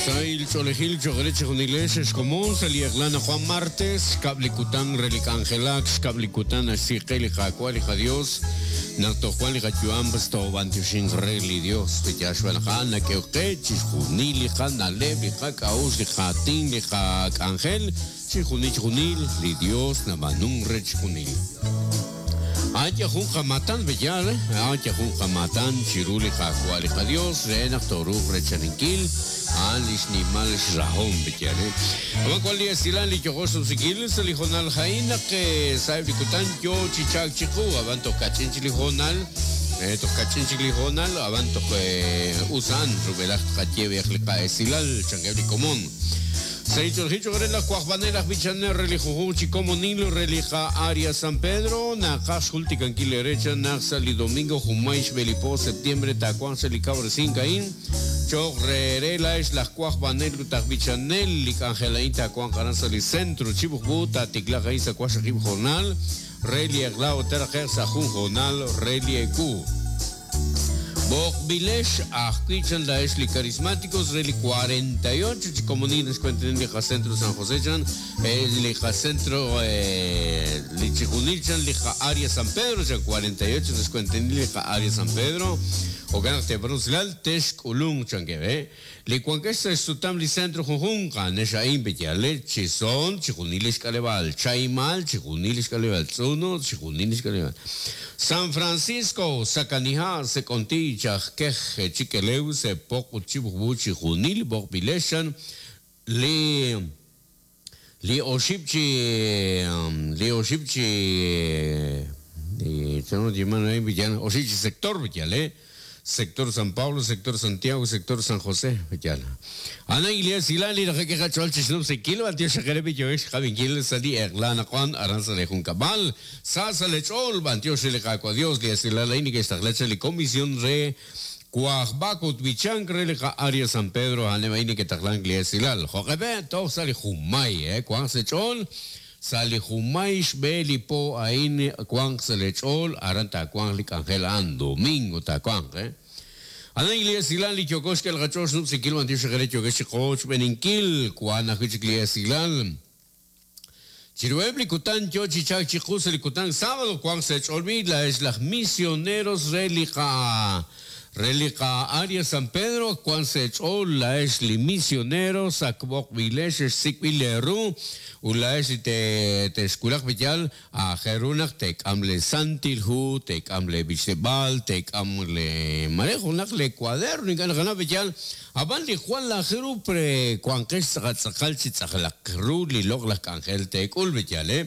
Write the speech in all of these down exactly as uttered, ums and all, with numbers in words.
Sail Cholejil Chogereche Junileses común Saliaglana Juan Martes, Cablicután Relicangelax, Cablicután Asirkelija Cualija Dios, Nato Juanija Chuan Besto Bantushin Reli Dios, Pechashwalhana Keuke, Chijunilija, Nalevija, Kauslija, Tinlija, Angel, Chijunich Junil, Lidios, Namanun Rech Junil. Aya junja matan bejale, aya junja matan chiruli jacuali jadios, rena toru rechaninquil, alish ni malish rahom bejale. Ama cuali asilan li chogos subsikil, salijonal jaina que saib dikutan yo chichak chiku, avanto kachinchili jonal, to kachinchili jonal, avanto que usan rubelach kacheve aklika esilal, changebli común. Seicho hicho la cuajbanera bichaner relijo chicomo nilo relija área San Pedro na casulti canquile recha na sali domingo jumais belipo septiembre tacuan selicabre cincaín choc rerela es las cuajbanero bichaner li cangelain tacuan caran sali centro chibubuta ticlaga isa cuacha jornal relia glao terra sa jornal relia cu Bok Bilesh, Ahquichan la Esli Carismáticos, Reli cuarenta y ocho, Chicomonines, Cuenten Lija Centro San José Chan, Lija Centro, Lichijunilchan, Lija Área San Pedro, ya cuarenta y ocho, Descuenten Lija Área San Pedro, Oganas de Bruslal, Tesh Ulung Changue, Licuanquesta Estutam Li Centro Jujunca, Neshaim Betiale, Chison, Chijunilis Caleval, Chaimal, Chijunilis Caleval, Zuno, Chijunilis Caleval. San Francisco, Sacanija, se conti, Chajquej, Chiqueleu, se poco chibuchi, Junil, Bokbileshan, Li, Li Oshipchi, Li Oshipchi, estamos llamando ahí, Villano, Oshipchi sector, Villale, sector San Pablo, sector Santiago, sector San José, Villala. Ana Ilia Silali, la que cachol chisnum se kilo, antio shakerebi joish, Javi Gil, Sadi, Erlana Juan, Aranza de Juncabal, Sasa Lechol, Bantio Shelecaco, Dios, Lia Silala, y que esta leche de comisión re Cuajbacot, Bichang, Relica, Área San Pedro, Anemaini que Taclan, Lia Silal, Jokebe, todo sale Jumay, eh, Juan Sechol, sale Jumay, Belipo, Aine, Juan Selechol, Aranta, Juan Licangel, Domingo, Tacuan, eh. Ana Iglesia Silal y Chocos que el gachos no se quiere mantener derecho que se coach beninkil cuana que Iglesia Silal Chiruebli Kutan Chochi Chak Chicus el Kutan sábado cuando se olvida es las misioneros relica relica área San Pedro cuando se la es li misioneros akbok vilesh sikvileru ula es te te eskulak vital a jerunak tek amle santilhu tek amle bisebal tek amle marejunak le cuaderno y gana gana vital aban li Juan la jeru pre cuan que sakal chitzakhlak ru li log la angel tek ul vital eh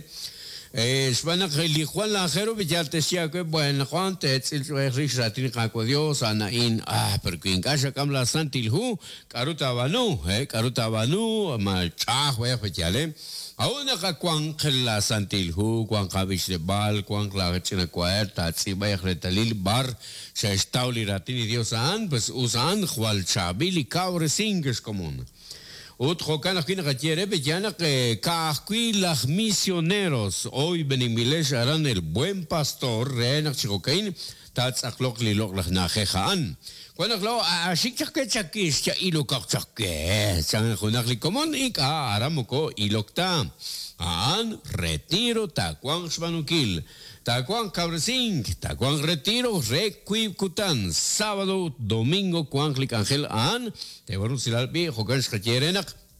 Es van a que Juan Lajero ya te decía que bueno Juan te el rich ratin con Dios ana in ah pero que en casa camla santilhu caruta banu eh caruta banu mal chajo ya fechale aún acá cuan la santilhu cuan cabish de bal cuan la china cuarta si vaya retalil bar se estauli ratin Dios an pues usan Juan chabili cabre singers común Otro que nos quiere bellana que cajuilas misioneros hoy benimiles harán el buen pastor reina chicocain tats aklok lilok las najejan cuando lo así que chakis ya ilo kachake chan junakli común y ka aramuko ilokta an retiro tacuan spanukil tacuan cabresing tacuan retiro recuicutan sábado domingo cuanclic angel an te voy a decir viejo que es que quieren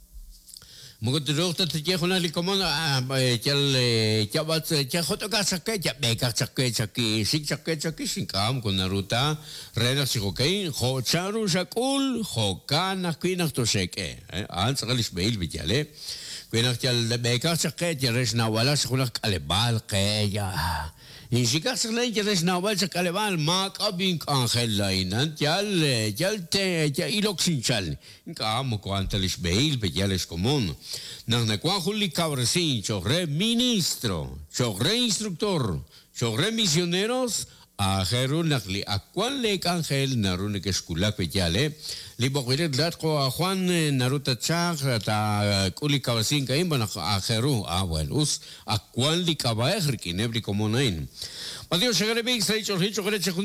Mugot rota te quiero una licomón a chal chabat chajoto casa que ya beca chaque chaque sin chaque chaque sin cam con la ruta rena sigokein ho charu shakul ho kana quina to sheke an sagalis beil bijale quina chal beca chaque ya res na wala shkula kalebal que ya y si casa la ya res na wala kalebal ma kabin angel lainan chal chal te ya iloxinchal cam cuantalis beil bijales común Nang nakuahuli cabresin, chorre ministro, chorre instructor, chorre misioneros, a Jerunakli, a cual le cangel narunek esculak pechale, li boquiret latko a Juan Naruta Chak, ta kuli cabresin caimban a Jeru, a buenos, a cual li cabaer, kinebri como nain. Adiós, llegaré bien, se ha dicho,